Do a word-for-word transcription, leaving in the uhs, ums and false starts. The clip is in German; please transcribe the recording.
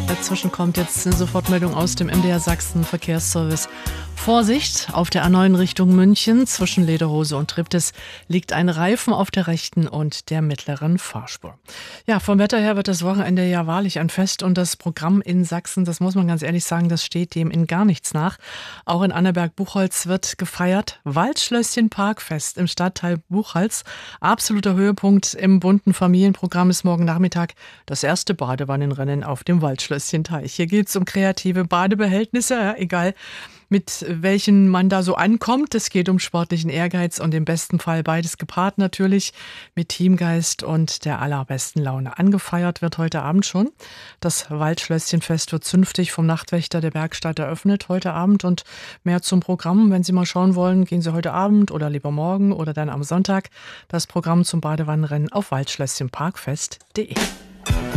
Dazwischen kommt jetzt eine Sofortmeldung aus dem M D R Sachsen Verkehrsservice. Vorsicht, auf der A neun Richtung München zwischen Lederhose und Triptis liegt ein Reifen auf der rechten und der mittleren Fahrspur. Ja, vom Wetter her wird das Wochenende ja wahrlich ein Fest und das Programm in Sachsen, das muss man ganz ehrlich sagen, das steht dem in gar nichts nach. Auch in Annaberg-Buchholz wird gefeiert. Waldschlösschen Parkfest im Stadtteil Buchholz. Absoluter Höhepunkt im bunten Familienprogramm ist morgen Nachmittag das erste Badewannenrennen auf dem Waldschlösschen-Teich. Hier geht es um kreative Badebehältnisse, ja, egal mit welchen man da so ankommt. Es geht um sportlichen Ehrgeiz und im besten Fall beides gepaart natürlich mit Teamgeist und der allerbesten Laune. Angefeiert wird heute Abend schon. Das Waldschlösschenfest wird zünftig vom Nachtwächter der Bergstadt eröffnet heute Abend und mehr zum Programm. Wenn Sie mal schauen wollen, gehen Sie heute Abend oder lieber morgen oder dann am Sonntag. Das Programm zum Badewannenrennen auf waldschlösschenparkfest punkt de.